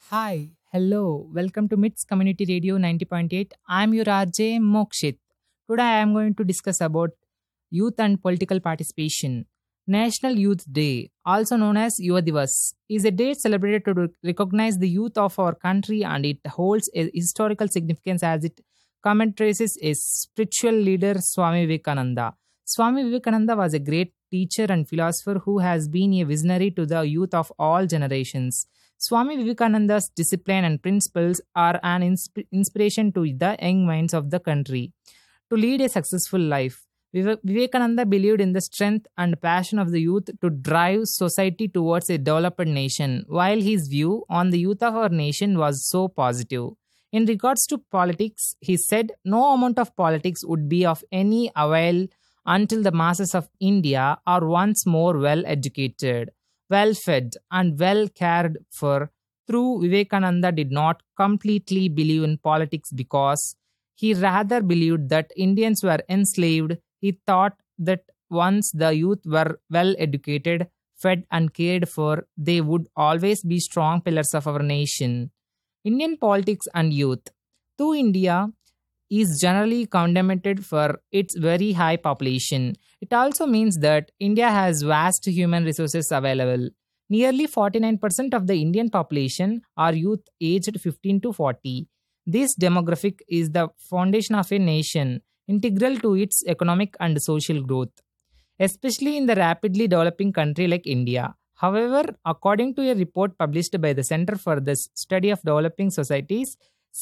Hi, hello, welcome to MITS Community Radio 90.8. I'm your RJ Mokshit. Today I am going to discuss about youth and political participation. National Youth Day, also known as Yuva Divas, is a day celebrated to recognize the youth of our country, and it holds a historical significance as it commemorates a spiritual leader, Swami Vivekananda. Swami Vivekananda was a great teacher and philosopher who has been a visionary to the youth of all generations. Swami Vivekananda's discipline and principles are an inspiration to the young minds of the country to lead a successful life. Vivekananda believed in the strength and passion of the youth to drive society towards a developed nation, while his view on the youth of our nation was so positive. In regards to politics, he said no amount of politics would be of any avail until the masses of India are once more well educated, well fed, and well cared for. Through Vivekananda did not completely believe in politics because he rather believed that Indians were enslaved. He thought that once the youth were well educated, fed, and cared for, they would always be strong pillars of our nation. Indian politics and youth. Though India is generally condemned for its very high population, it also means that India has vast human resources available. Nearly 49% of the Indian population are youth aged 15 to 40. This demographic is the foundation of a nation, integral to its economic and social growth, especially in the rapidly developing country like India. However, according to a report published by the Center for the Study of Developing Societies,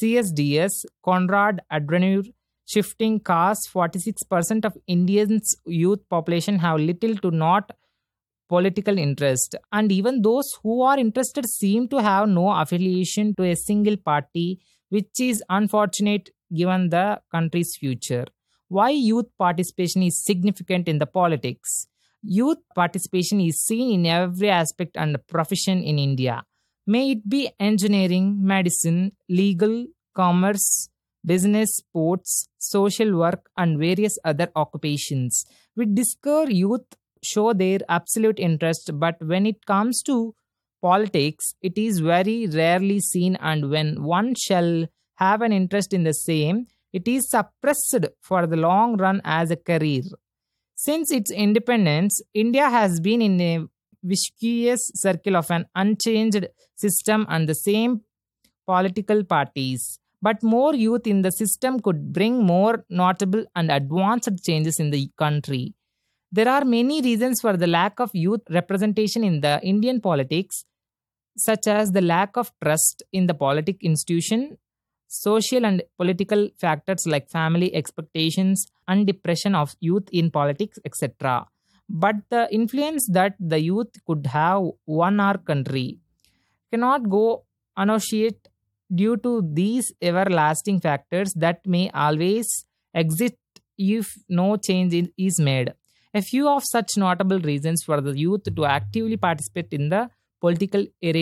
CSDS, Conrad Adenauer, shifting casts 46% of Indians' youth population have little to not political interest, and even those who are interested seem to have no affiliation to a single party, which is unfortunate given the country's future. Why youth participation is significant in the politics? Youth participation is seen in every aspect and profession in India. May it be engineering, medicine, legal, commerce, business, sports, social work, and various other occupations. We discover youth show their absolute interest, but when it comes to politics, it is very rarely seen, and when one shall have an interest in the same, it is suppressed for the long run as a career. Since its independence, India has been in a vicious circle of an unchanged system and the same political parties. But more youth in the system could bring more notable and advanced changes in the country. There are many reasons for the lack of youth representation in the Indian politics, such as the lack of trust in the politic institution, social and political factors like family expectations and depression of youth in politics, etc. But the influence that the youth could have on our country cannot go unnoticed due to these everlasting factors that may always exist if no change is made. A few of such notable reasons for the youth to actively participate in the political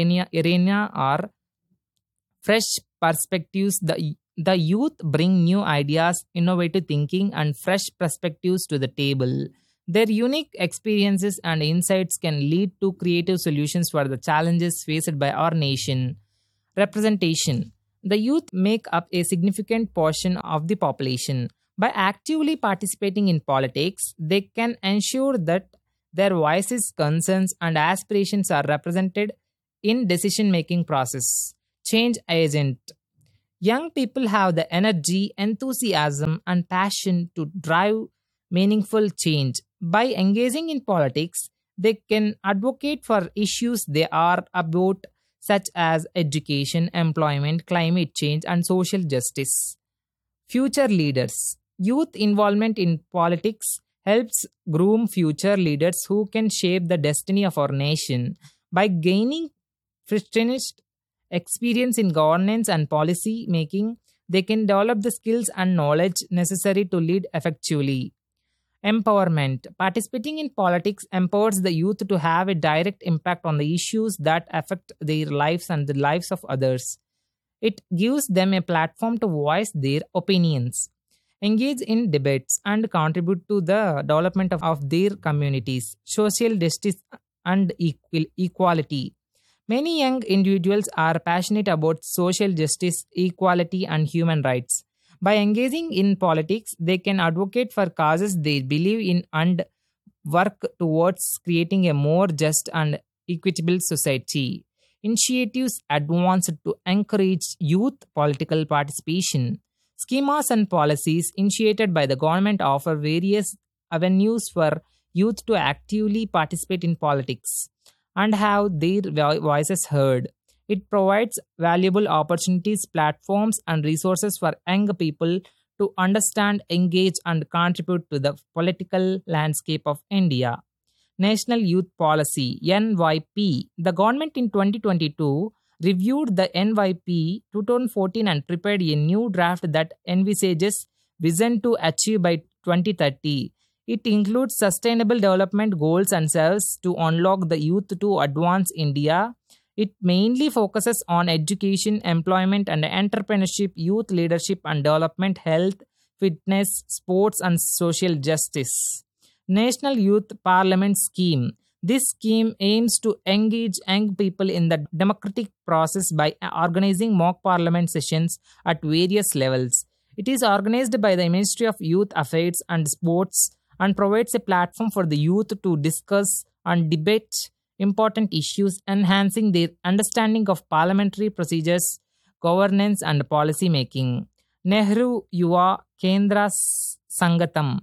arena are fresh perspectives. The youth bring new ideas, innovative thinking, and fresh perspectives to the table. Their unique experiences and insights can lead to creative solutions for the challenges faced by our nation. Representation. The youth make up a significant portion of the population. By actively participating in politics, they can ensure that their voices, concerns, and aspirations are represented in decision-making process. Change agent. Young people have the energy, enthusiasm, and passion to drive meaningful change. By engaging in politics, they can advocate for issues they are about, such as education, employment, climate change, and social justice. Future leaders. Youth involvement in politics helps groom future leaders who can shape the destiny of our nation. By gaining firsthand experience in governance and policy making, they can develop the skills and knowledge necessary to lead effectively. Empowerment. Participating in politics empowers the youth to have a direct impact on the issues that affect their lives and the lives of others. It gives them a platform to voice their opinions, engage in debates, and contribute to the development of their communities. Social justice and equality. Many young individuals are passionate about social justice, equality, and human rights. By engaging in politics, they can advocate for causes they believe in and work towards creating a more just and equitable society. Initiatives advanced to encourage youth political participation. Schemas and policies initiated by the government offer various avenues for youth to actively participate in politics and have their voices heard. It provides valuable opportunities, platforms, and resources for young people to understand, engage, and contribute to the political landscape of India. National Youth Policy (NYP). The government in 2022 reviewed the NYP 2014 and prepared a new draft that envisages vision to achieve by 2030. It includes sustainable development goals and serves to unlock the youth to advance India. It mainly focuses on education, employment and entrepreneurship, youth leadership and development, health, fitness, sports and social justice. National Youth Parliament Scheme. This scheme aims to engage young people in the democratic process by organizing mock parliament sessions at various levels. It is organized by the Ministry of Youth Affairs and Sports and provides a platform for the youth to discuss and debate important issues, enhancing their understanding of parliamentary procedures, governance, and policy making. Nehru Yuva Kendra Sangatam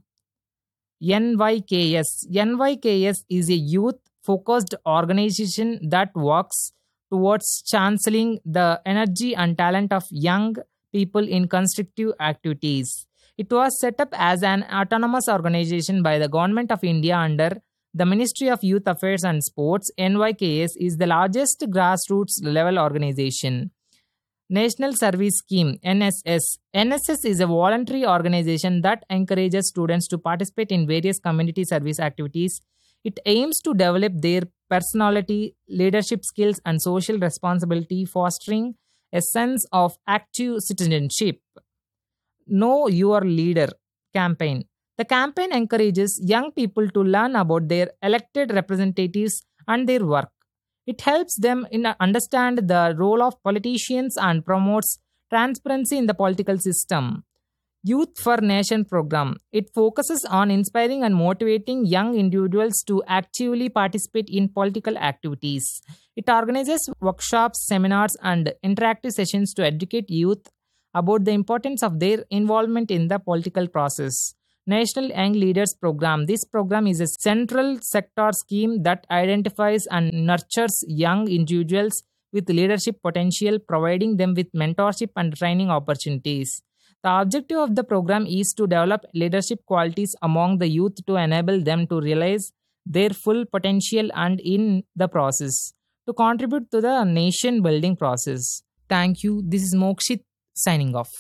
(NYKS). NYKS is a youth focused organization that works towards channeling the energy and talent of young people in constructive activities. It was set up as an autonomous organization by the Government of India under the Ministry of Youth Affairs and Sports. NYKS is the largest grassroots level organization. National Service Scheme (NSS). NSS is a voluntary organization that encourages students to participate in various community service activities. It aims to develop their personality, leadership skills, and social responsibility, fostering a sense of active citizenship. Know Your Leader campaign. The campaign encourages young people to learn about their elected representatives and their work. It helps them understand the role of politicians and promotes transparency in the political system. Youth for Nation program. It focuses on inspiring and motivating young individuals to actively participate in political activities. It organizes workshops, seminars, and interactive sessions to educate youth about the importance of their involvement in the political process. National Young Leaders Program. This program is a central sector scheme that identifies and nurtures young individuals with leadership potential, providing them with mentorship and training opportunities. The objective of the program is to develop leadership qualities among the youth to enable them to realize their full potential and in the process to contribute to the nation building process. Thank you. This is Mokshit signing off.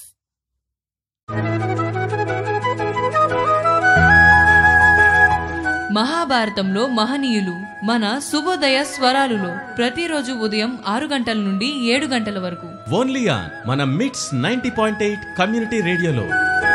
మహాభారతంలో మహనీయులు మన శుభోదయ స్వరాలులో ప్రతిరోజు ఉదయం 6 గంటల నుండి 7 గంటల వరకు only on మన మిట్స్ 90.8 కమ్యూనిటీ రేడియోలో.